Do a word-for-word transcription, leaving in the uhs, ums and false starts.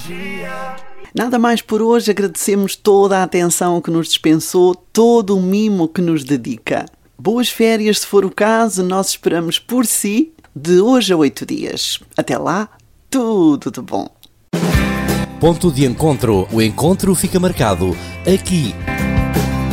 Nada mais por hoje, agradecemos toda a atenção que nos dispensou, todo o mimo que nos dedica. Boas férias, se for o caso, nós esperamos por si de hoje a oito dias. Até lá, tudo de bom. Ponto de encontro. O encontro fica marcado aqui